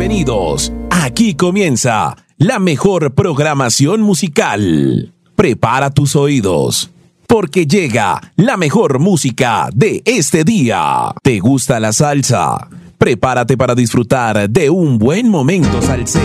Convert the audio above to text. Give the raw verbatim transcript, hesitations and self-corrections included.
bienvenidos. Aquí comienza la mejor programación musical. Prepara tus oídos, porque llega la mejor música de este día. ¿Te gusta la salsa? Prepárate para disfrutar de un buen momento salsero.